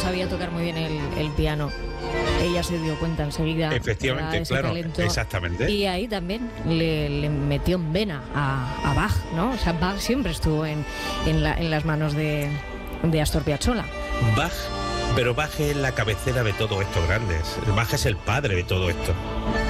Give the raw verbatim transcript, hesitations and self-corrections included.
sabía tocar muy bien el, el piano. Ella se dio cuenta enseguida. Efectivamente, ese claro, talento. exactamente. Y ahí también le, le metió en vena a, a Bach, ¿no? O sea, Bach siempre estuvo en, en, la, en las manos de, de Astor Piazzolla. Bach, pero Bach es la cabecera de todos estos grandes. Bach es el padre de todo esto.